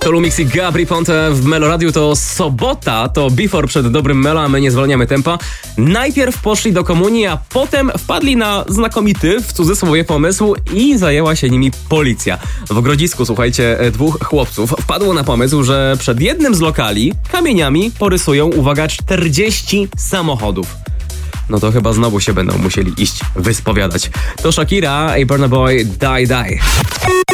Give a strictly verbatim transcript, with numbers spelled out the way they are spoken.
To Lumix i Gabry Ponte w Meloradiu. To sobota, to before przed dobrym Melo, a my nie zwalniamy tempa. Najpierw poszli do komunii, a potem wpadli na znakomity, w cudzysłowie, pomysł i zajęła się nimi policja. W Grodzisku, słuchajcie, dwóch chłopców wpadło na pomysł, że przed jednym z lokali kamieniami porysują, uwaga, czterdzieści samochodów. No to chyba znowu się będą musieli iść wyspowiadać. To Shakira i Burna Boy Die Die.